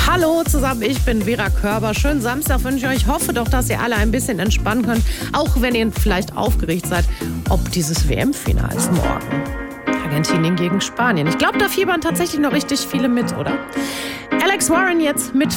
Hallo zusammen, ich bin Vera Körber. Schönen Samstag wünsche ich euch. Hoffe doch, dass ihr alle ein bisschen entspannen könnt, auch wenn ihr vielleicht aufgeregt seid, ob dieses WM-Finals morgen. Argentinien gegen Spanien. Ich glaube, da fiebern tatsächlich noch richtig viele mit, oder? Alex Warren jetzt mit